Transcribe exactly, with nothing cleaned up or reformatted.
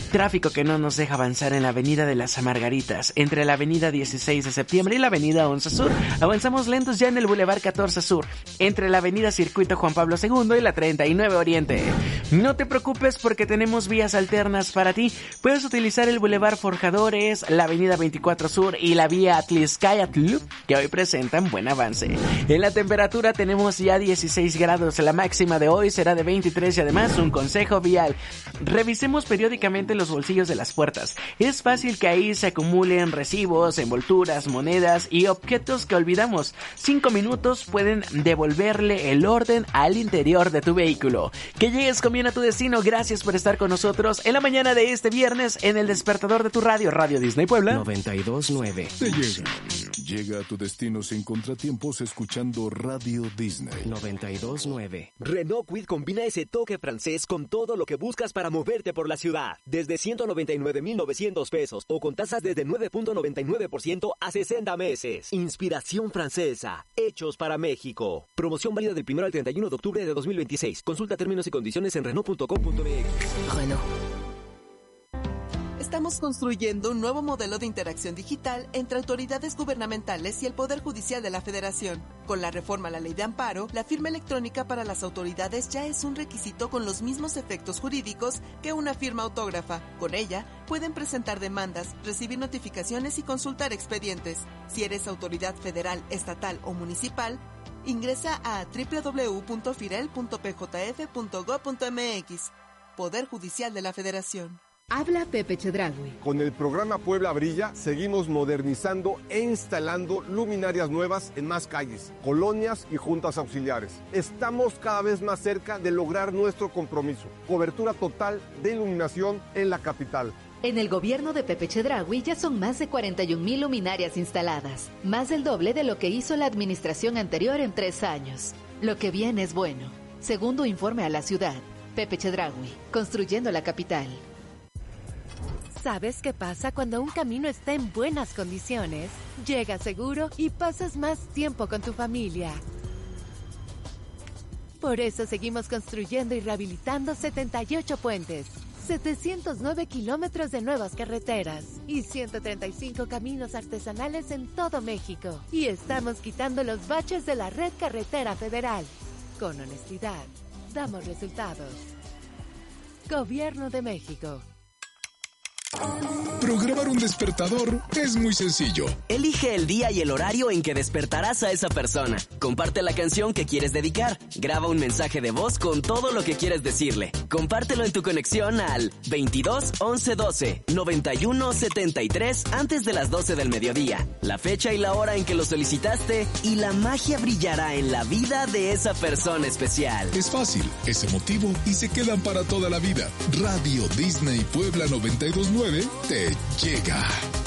Tráfico que no nos deja avanzar en la avenida de las Margaritas, entre la avenida dieciséis de septiembre y la avenida once Sur. Avanzamos lentos ya en el Boulevard catorce Sur, entre la avenida Circuito Juan Pablo segundo y la treinta y nueve Oriente. No te preocupes porque tenemos vías alternas para ti. Puedes utilizar el Boulevard Forjadores, la avenida veinticuatro Sur y la vía Atliscayatl, que hoy presentan buen avance. En la temperatura tenemos ya dieciséis grados, la máxima de hoy será de veintitrés y además un consejo vial. Revisemos periódicamente los bolsillos de las puertas. Es fácil que ahí se acumulen recibos, envolturas, monedas y objetos que olvidamos. Cinco minutos pueden devolverle el orden al interior de tu vehículo. Que llegues con bien a tu destino. Gracias por estar con nosotros en la mañana de este viernes en el despertador de tu radio, Radio Disney Puebla noventa y dos nueve. Te llega. Llega a tu destino sin contratiempos escuchando Radio Disney noventa y dos nueve. Renault Kwid combina ese toque francés con todo lo que buscas para moverte por la ciudad. Desde ciento noventa y nueve mil novecientos pesos o con tasas desde nueve punto noventa y nueve por ciento a sesenta meses. Inspiración francesa, hechos para México. Promoción válida del primero al treinta y uno de octubre de dos mil veintiséis. Consulta términos y condiciones en renault punto com punto m x. Renault. Estamos construyendo un nuevo modelo de interacción digital entre autoridades gubernamentales y el Poder Judicial de la Federación. Con la reforma a la Ley de Amparo, la firma electrónica para las autoridades ya es un requisito con los mismos efectos jurídicos que una firma autógrafa. Con ella, pueden presentar demandas, recibir notificaciones y consultar expedientes. Si eres autoridad federal, estatal o municipal, ingresa a doble u doble u doble u punto firel punto p j f punto gob punto m x. Poder Judicial de la Federación. Habla Pepe Chedraui. Con el programa Puebla Brilla seguimos modernizando e instalando luminarias nuevas en más calles, colonias y juntas auxiliares. Estamos cada vez más cerca de lograr nuestro compromiso. Cobertura total de iluminación en la capital. En el gobierno de Pepe Chedraui ya son más de cuarenta y un mil luminarias instaladas, más del doble de lo que hizo la administración anterior en tres años. Lo que viene es bueno. Segundo informe a la ciudad, Pepe Chedraui, construyendo la capital. ¿Sabes qué pasa cuando un camino está en buenas condiciones? Llegas seguro y pasas más tiempo con tu familia. Por eso seguimos construyendo y rehabilitando setenta y ocho puentes, setecientos nueve kilómetros de nuevas carreteras y ciento treinta y cinco caminos artesanales en todo México. Y estamos quitando los baches de la red carretera federal. Con honestidad, damos resultados. Gobierno de México. Programar un despertador es muy sencillo. Elige el día y el horario en que despertarás a esa persona. Comparte la canción que quieres dedicar. Graba un mensaje de voz con todo lo que quieres decirle. Compártelo en tu conexión al veintidós once doce noventa y uno setenta y tres antes de las doce del mediodía. La fecha y la hora en que lo solicitaste y la magia brillará en la vida de esa persona especial. Es fácil, es emotivo y se quedan para toda la vida. Radio Disney Puebla noventa y dos nueve te llega.